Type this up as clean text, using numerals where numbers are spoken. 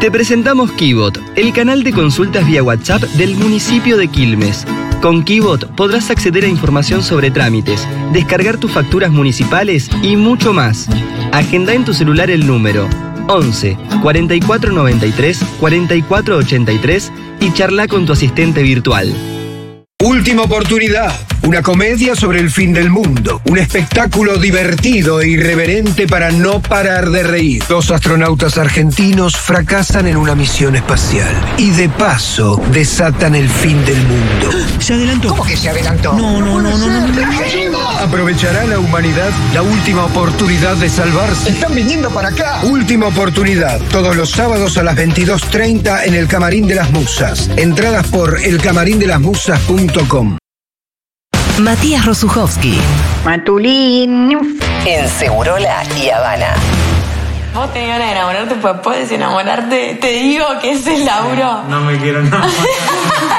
Te presentamos Kibot, el canal de consultas vía WhatsApp del municipio de Quilmes. Con Kibot podrás acceder a información sobre trámites, descargar tus facturas municipales y mucho más. Agenda en tu celular el número 11 44 93 44 83 y charla con tu asistente virtual. Última oportunidad, una comedia sobre el fin del mundo, un espectáculo divertido e irreverente para no parar de reír. Dos astronautas argentinos fracasan en una misión espacial y de paso desatan el fin del mundo. ¿Se adelantó? ¿Cómo que se adelantó? No. ¿Aprovechará la humanidad la última oportunidad de salvarse? ¡Están viniendo para acá! Última oportunidad, todos los sábados a las 22:30 en el Camarín de las Musas. Entradas por elcamarindelasmusas.com. Matías Rosuchowski. Matulín. En Segurola y Habana. Vos tenés ganas de enamorarte, pues puedes enamorarte. Te digo que ese es Lauro. No me quiero enamorar.